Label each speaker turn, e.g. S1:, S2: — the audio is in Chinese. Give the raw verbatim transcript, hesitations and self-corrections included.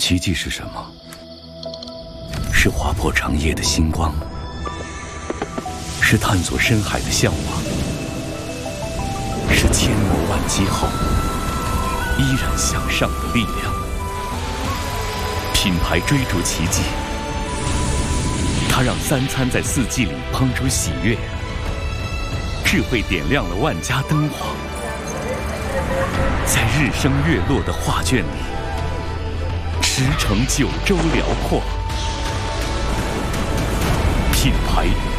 S1: 奇迹是什么？是划破长夜的星光，是探索深海的向往，是千磨万击后依然向上的力量。品牌追逐奇迹，它让三餐在四季里烹出喜悦，智慧点亮了万家灯火，在日升月落的画卷里，驰骋九州辽阔。品牌